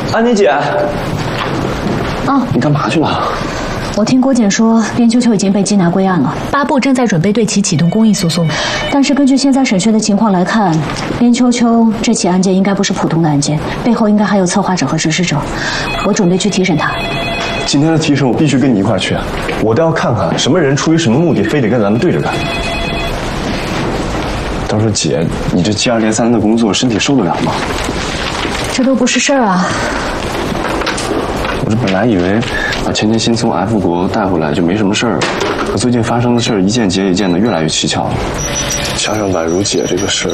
安妮姐，你干嘛去了？ 我听郭检说，边秋秋已经被缉拿归案了，八部正在准备对其启动公益诉讼。但是根据现在审讯的情况来看，边秋秋这起案件应该不是普通的案件，背后应该还有策划者和实施者。我准备去提审他。 今天的提审我必须跟你一块去，我倒要看看什么人出于什么目的，非得跟咱们对着干。到时候姐，你这接二连三的工作，身体受得了吗？ 这都不是事儿啊。 我这本来以为把钱天心从 F 国带回来就没什么事儿，可最近发生的事儿一件接一件的，越来越蹊跷了。想想宛如姐这个事儿，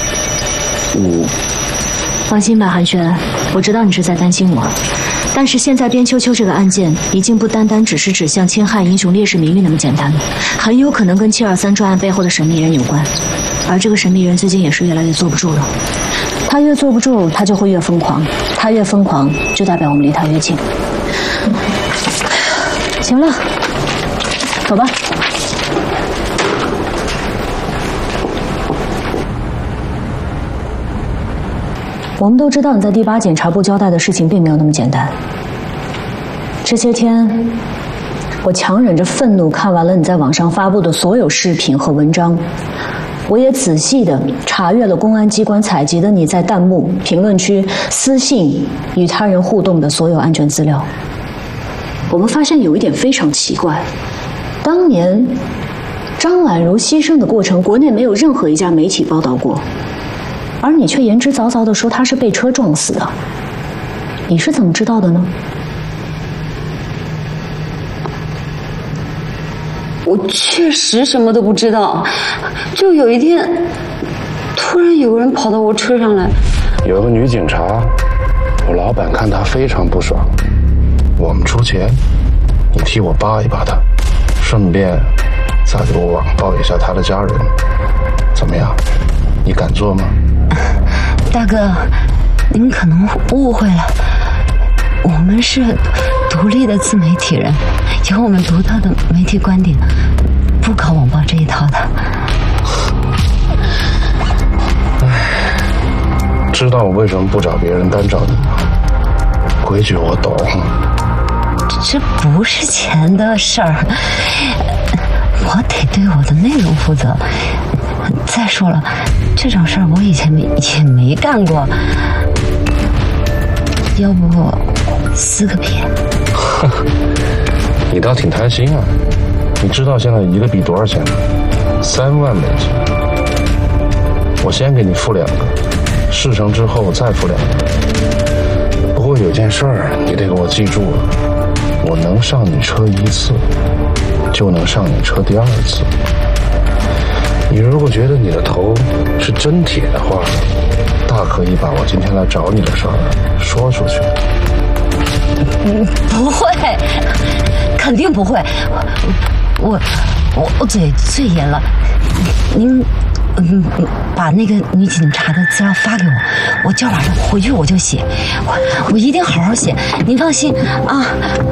放心吧，韩轩，我知道你是在担心我。但是现在边秋秋这个案件已经不单单只是指向侵害英雄烈士名誉那么简单了，很有可能跟723专案背后的神秘人有关。而这个神秘人最近也是越来越坐不住了，他越坐不住，他就会越疯狂，他越疯狂，就代表我们离他越近。行了，走吧。我们都知道你在第8检察部交代的事情并没有那么简单。这些天，我强忍着愤怒看完了你在网上发布的所有视频和文章，我也仔细地查阅了公安机关采集的你在弹幕、评论区、私信与他人互动的所有案卷资料。我们发现有一点非常奇怪，当年张婉如牺牲的过程，国内没有任何一家媒体报道过。而你却言之凿凿地说他是被车撞死的，你是怎么知道的呢？ 我确实什么都不知道，就有一天，突然有个人跑到我车上来。 有个女警察，我老板看她非常不爽，我们出钱，你替我扒一扒她，顺便再给我网暴一下她的家人，怎么样？你敢做吗？ 大哥，您可能误会了，我们是独立的自媒体人，有我们独特的媒体观点，不搞网暴这一套的。 知道我为什么不找别人单找你吗？规矩我懂。 这不是钱的事儿，我得对我的内容负责。再说了，这种事儿我以前也没干过，要不撕个撇？ 你倒挺贪心啊！你知道现在一个币多少钱吗？3万美金。我先给你付2个，事成之后再付2个。不过有件事儿你得给我记住了，我能上你车1次，就能上你车第2次。你如果觉得你的头是真铁的话，大可以把我今天来找你的事儿说出去。 不会，肯定不会。我嘴最严了。您把那个女警察的资料发给我，我今晚上回去我就写，我一定好好写。您放心啊。